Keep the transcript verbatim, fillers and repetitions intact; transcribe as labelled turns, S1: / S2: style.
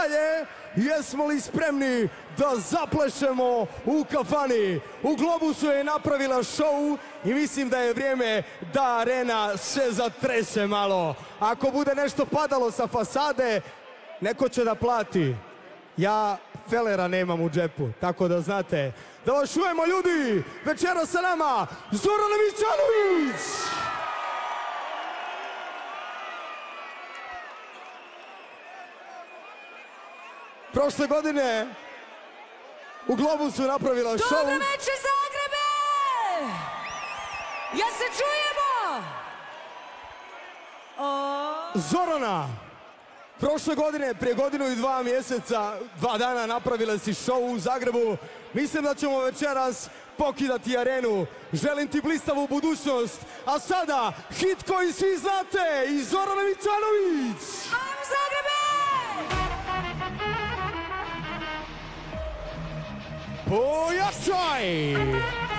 S1: dalje. Jesmo li spremni da zaplešemo u kafani? U Globusu je napravila show i mislim da je vrijeme da arena se zatrese malo. Ako bude nešto padalo sa fasade, neko će da plati. Ja felera nemam u džepu, tako da znate. Da vas čujemo, ljudi! Večera sa nama Zoran Mićanović! Prošle godine u Globusu napravila show.
S2: Dobro večer, Zagrebe! Ja se čujemo! O...
S1: Zorana! Prošle godine, prije godinu i dva mjeseca, dva dana napravila si show u Zagrebu. Mislim da ćemo večeras pokidati arenu. Želim ti blistavu budućnost. A sada, hit koji svi znate, i Zoran Mićanović!
S2: Ajmo, Zagrebe!
S1: Pojačaj!